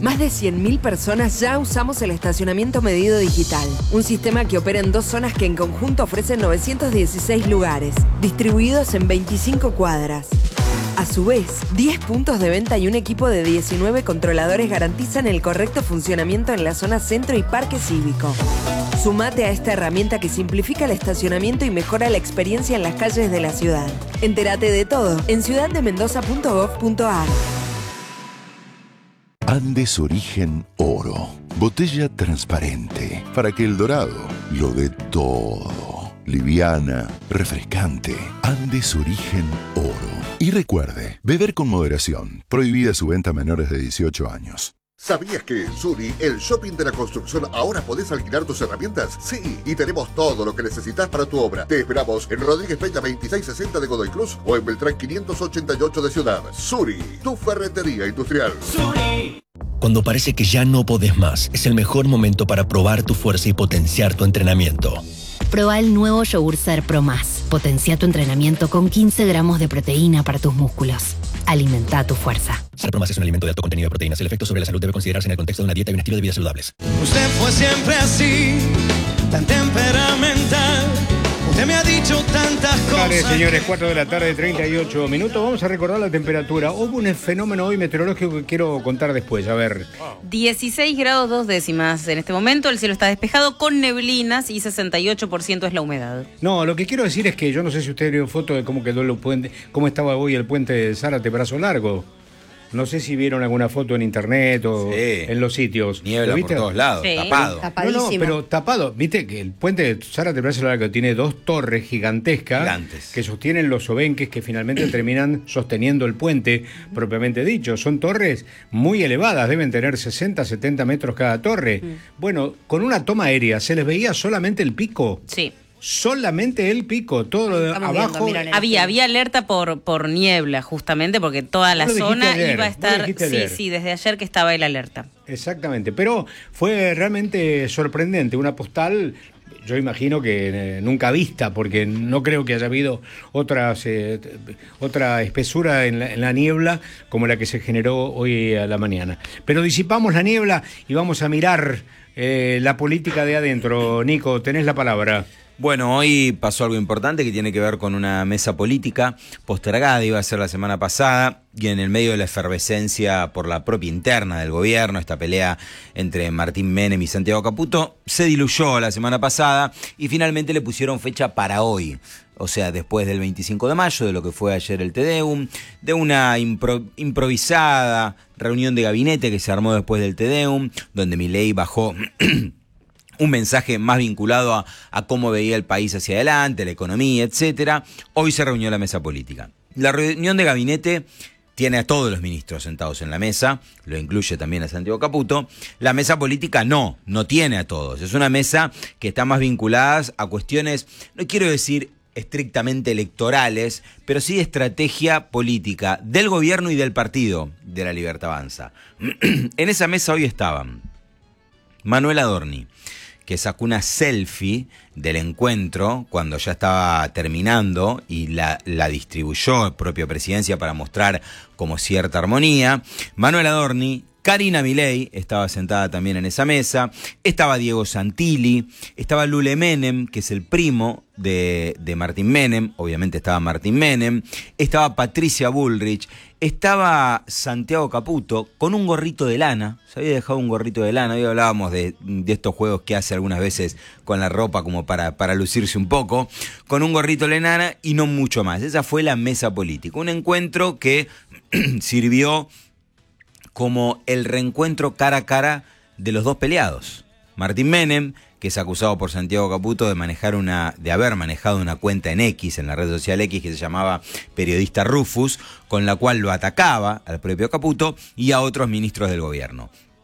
Más de 100.000 personas ya usamos el estacionamiento medido digital, un sistema que opera en 2 zonas que en conjunto ofrecen 916 lugares, distribuidos en 25 cuadras. A su vez, 10 puntos de venta y un equipo de 19 controladores garantizan el correcto funcionamiento en la zona centro y parque cívico. Sumate a esta herramienta que simplifica el estacionamiento y mejora la experiencia en las calles de la ciudad. Entérate de todo en ciudaddemendoza.gov.ar. Andes Origen Oro. Botella transparente para que el dorado lo dé todo. Liviana, refrescante. Andes Origen Oro. Y recuerde, beber con moderación. Prohibida su venta a menores de 18 años. ¿Sabías que en Suri, el shopping de la construcción, ahora podés alquilar tus herramientas? Sí, y tenemos todo lo que necesitas para tu obra. Te esperamos en Rodríguez Peña 2660 de Godoy Cruz o en Beltrán 588 de Ciudad. Suri, tu ferretería industrial. Suri. Cuando parece que ya no podés más, es el mejor momento para probar tu fuerza y potenciar tu entrenamiento. Proba el nuevo yogur Ser Pro Más. Potencia tu entrenamiento con 15 gramos de proteína para tus músculos. Alimenta tu fuerza. Ser Pro Más es un alimento de alto contenido de proteínas. El efecto sobre la salud debe considerarse en el contexto de una dieta y un estilo de vida saludables. Usted fue siempre así, tan temperamental. Usted me ha dicho tantas cosas. Vale, señores, 4 de la tarde, 38 minutos. Vamos a recordar la temperatura. Hubo un fenómeno hoy meteorológico que quiero contar después. A ver. 16 grados 2 décimas en este momento. El cielo está despejado con neblinas y 68% es la humedad. No, lo que quiero decir es que yo no sé si usted vio foto de cómo quedó el puente, cómo estaba hoy el puente de Zárate Brazo Largo. No sé si vieron alguna foto en internet o en los sitios. Niebla por todos lados, sí, tapado. No, pero tapado. Viste que el puente de Zárate Brazo Largo tiene 2 torres gigantescas que sostienen los obenques que finalmente terminan sosteniendo el puente propiamente dicho. Son torres muy elevadas, deben tener 60, 70 metros cada torre. Bueno, con una toma aérea se les veía solamente el pico. Sí. Solamente el pico, todo lo de abajo. Había alerta por niebla, justamente, porque toda la zona iba a estar. Sí, desde ayer que estaba el alerta. Exactamente, pero fue realmente sorprendente, una postal. Yo imagino que nunca vista, porque no creo que haya habido otra espesura en la niebla como la que se generó hoy a la mañana. Pero disipamos la niebla y vamos a mirar la política de adentro. Nico, tenés la palabra. Bueno, hoy pasó algo importante que tiene que ver con una mesa política postergada, iba a ser la semana pasada, y en el medio de la efervescencia por la propia interna del gobierno, esta pelea entre Martín Menem y Santiago Caputo, se diluyó la semana pasada y finalmente le pusieron fecha para hoy. O sea, después del 25 de mayo, de lo que fue ayer el Te Deum, de una improvisada reunión de gabinete que se armó después del Te Deum, donde Milei bajó un mensaje más vinculado a cómo veía el país hacia adelante, la economía, etcétera. Hoy se reunió la mesa política. La reunión de gabinete tiene a todos los ministros sentados en la mesa, lo incluye también a Santiago Caputo. La mesa política no tiene a todos. Es una mesa que está más vinculada a cuestiones, no quiero decir estrictamente electorales, pero sí de estrategia política del gobierno y del partido de La Libertad Avanza. En esa mesa hoy estaban Manuel Adorni, que sacó una selfie del encuentro cuando ya estaba terminando y la distribuyó propia presidencia para mostrar como cierta armonía. Manuel Adorni, Karina Milei estaba sentada también en esa mesa, estaba Diego Santilli, estaba Lule Menem, que es el primo de Martín Menem, obviamente estaba Martín Menem, estaba Patricia Bullrich, estaba Santiago Caputo con un gorrito de lana, se había dejado un gorrito de lana, hoy hablábamos de estos juegos que hace algunas veces con la ropa como para lucirse un poco, con un gorrito de lana y no mucho más. Esa fue la mesa política, un encuentro que sirvió como el reencuentro cara a cara de los dos peleados. Martín Menem, que es acusado por Santiago Caputo de haber manejado una cuenta en X, en la red social X, que se llamaba Periodista Rufus, con la cual lo atacaba al propio Caputo y a otros ministros del gobierno.